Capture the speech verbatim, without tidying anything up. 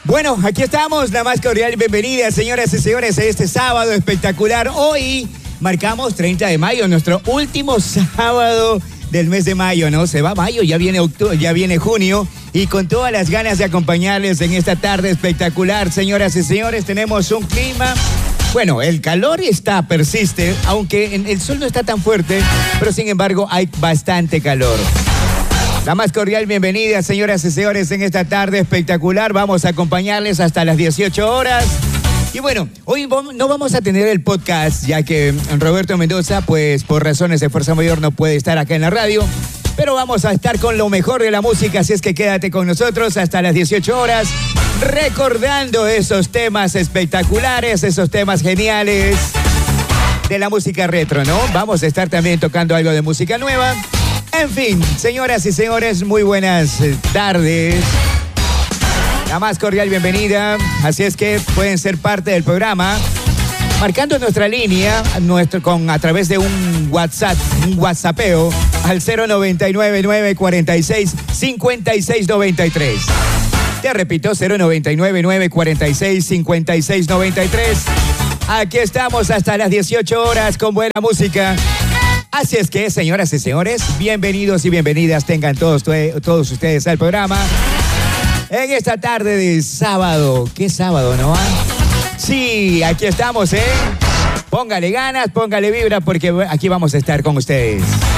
Bueno, aquí estamos, la más cordial bienvenida, señoras y señores, a este sábado espectacular. Hoy marcamos treinta de mayo, nuestro último sábado del mes de mayo, ¿no? Se va mayo, ya viene octubre, ya viene junio, y con todas las ganas de acompañarles en esta tarde espectacular, señoras y señores, tenemos un clima. Bueno, el calor está, persiste, aunque el sol no está tan fuerte, pero sin embargo hay bastante calor. La más cordial bienvenida, señoras y señores, en esta tarde espectacular. Vamos a acompañarles hasta las dieciocho horas. Y bueno, hoy no vamos a tener el podcast, ya que Roberto Mendoza, pues por razones de fuerza mayor, no puede estar acá en la radio. Pero vamos a estar con lo mejor de la música, así es que quédate con nosotros hasta las dieciocho horas, recordando esos temas espectaculares, esos temas geniales de la música retro, ¿no? Vamos a estar también tocando algo de música nueva. En fin, señoras y señores, muy buenas tardes. La más cordial bienvenida. Así es que pueden ser parte del programa marcando nuestra línea nuestro, con, a través de un WhatsApp, un WhatsAppeo al cero noventa y nueve, nueve cuarenta y seis, cincuenta y seis noventa y tres. Te repito, cero noventa y nueve, nueve cuarenta y seis, cincuenta y seis noventa y tres. Aquí estamos hasta las dieciocho horas con buena música. Así es que, señoras y señores, bienvenidos y bienvenidas tengan todos, todos ustedes al programa. En esta tarde de sábado. ¿Qué sábado, no? Sí, aquí estamos, ¿eh? Póngale ganas, póngale vibra, porque aquí vamos a estar con ustedes.